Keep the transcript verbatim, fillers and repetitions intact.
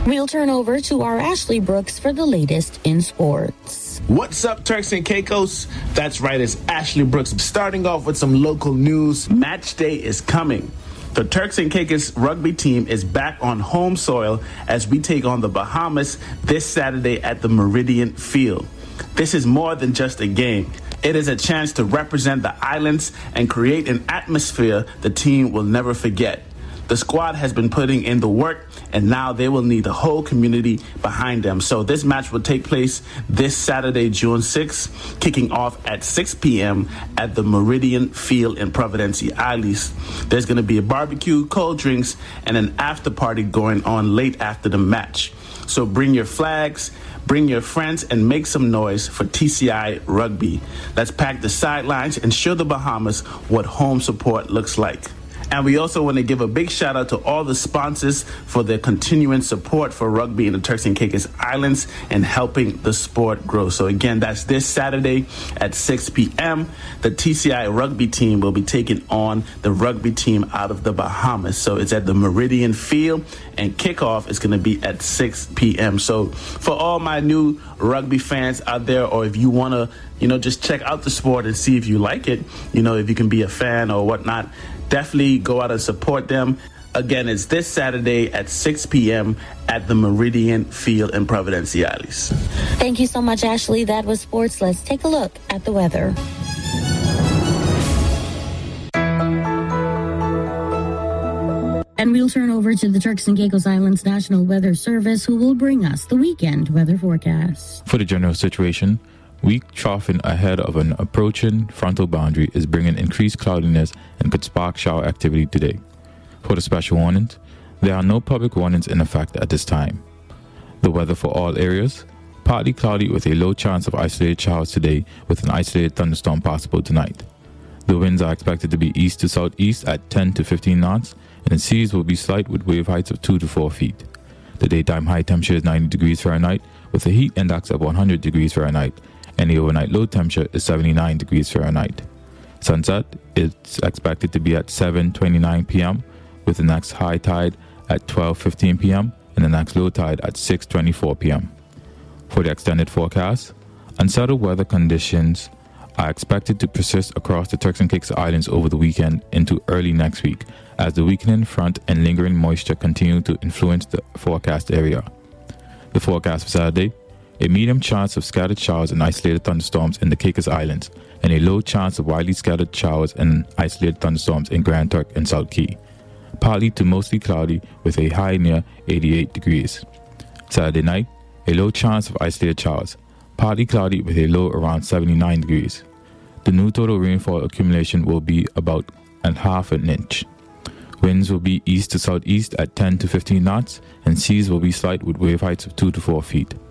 We'll turn over to our Ashley Brooks for the latest in sports. What's up, Turks and Caicos? That's right, it's Ashley Brooks. Starting off with some local news. Match day is coming. The Turks and Caicos rugby team is back on home soil as we take on the Bahamas this Saturday at the Meridian Field. This is more than just a game. It is a chance to represent the islands and create an atmosphere the team will never forget. The squad has been putting in the work, and now they will need the whole community behind them. So this match will take place this Saturday, June sixth, kicking off at six p.m. at the Meridian Field in Providencia Isles. There's going to be a barbecue, cold drinks, and an after party going on late after the match. So bring your flags, bring your friends, and make some noise for T C I Rugby. Let's pack the sidelines and show the Bahamas what home support looks like. And we also want to give a big shout out to all the sponsors for their continuing support for rugby in the Turks and Caicos Islands and helping the sport grow. So again, that's this Saturday at six p.m. The T C I rugby team will be taking on the rugby team out of the Bahamas. So it's at the Meridian Field, and kickoff is going to be at six p.m. So for all my new rugby fans out there, or if you want to, you know, just check out the sport and see if you like it, you know, if you can be a fan or whatnot, definitely go out and support them. Again, it's this Saturday at six p.m. at the Meridian Field in Providencia Isles. Thank you so much, Ashley. That was sports. Let's take a look at the weather. And we'll turn over to the Turks and Caicos Islands National Weather Service, who will bring us the weekend weather forecast. For the general situation, weak troughing ahead of an approaching frontal boundary is bringing increased cloudiness and could spark shower activity today. For the special warnings, there are no public warnings in effect at this time. The weather for all areas: partly cloudy with a low chance of isolated showers today with an isolated thunderstorm possible tonight. The winds are expected to be east to southeast at ten to fifteen knots, and the seas will be slight with wave heights of two to four feet. The daytime high temperature is ninety degrees Fahrenheit with a heat index of one hundred degrees Fahrenheit, and the overnight low temperature is seventy-nine degrees Fahrenheit. Sunset is expected to be at seven twenty-nine p.m. with the next high tide at twelve fifteen p.m. and the next low tide at six twenty-four p.m. For the extended forecast, unsettled weather conditions are expected to persist across the Turks and Caicos Islands over the weekend into early next week as the weakening front and lingering moisture continue to influence the forecast area. The forecast for Saturday: a medium chance of scattered showers and isolated thunderstorms in the Caicos Islands, and a low chance of widely scattered showers and isolated thunderstorms in Grand Turk and South Key. Partly to mostly cloudy with a high near eighty-eight degrees. Saturday night, a low chance of isolated showers, partly cloudy with a low around seventy-nine degrees. The new total rainfall accumulation will be about a half an inch. Winds will be east to southeast at ten to fifteen knots, and seas will be slight with wave heights of two to four feet.